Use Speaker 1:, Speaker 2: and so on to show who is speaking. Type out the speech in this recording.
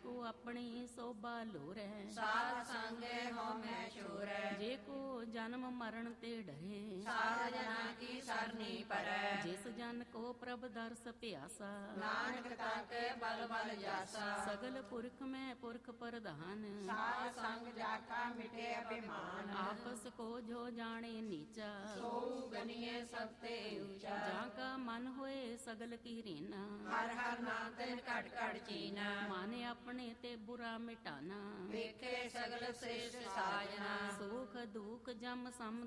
Speaker 1: को अपनी शोभा लोरै।
Speaker 2: साध संगे हो मैं छोरै।
Speaker 1: जे को जन्म मरण ते डरे।
Speaker 2: साध जना की सरनी परै।
Speaker 1: जिस जन को प्रभ दर्श प्यासा।
Speaker 2: नानक ताके बल बल जासा।
Speaker 1: सगल पुरख में पुरख प्रधान।
Speaker 2: साध संग जाका मिटे अभिमान।
Speaker 1: आपस को जो जाने नीचा।
Speaker 2: सो गनिए सबते ऊंचा।
Speaker 1: जाका मन होए सगल की रीना।
Speaker 2: हर हर नाम तिन घट घट चीना।
Speaker 1: माने अपने ते बुरा मिटाना।
Speaker 2: वेखे सगल श्रेष्ठ साजना।
Speaker 1: सुख दुख जम सम